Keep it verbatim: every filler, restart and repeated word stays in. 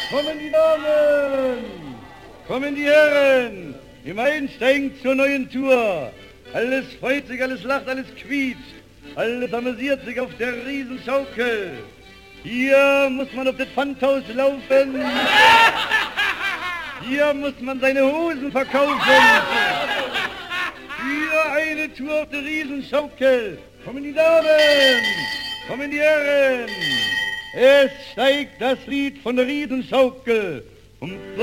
Kommen die Damen, kommen die Herren, im Einsteigen zur neuen Tour. Alles freut sich, alles lacht, alles quietscht, alles amüsiert sich auf der Riesenschaukel. Hier muss man auf das Pfandhaus laufen, hier muss man seine Hosen verkaufen. Für eine Tour auf der Riesenschaukel. Kommen die Damen, kommen die Herren. Es steigt das Lied von der Riesenschaukel. Und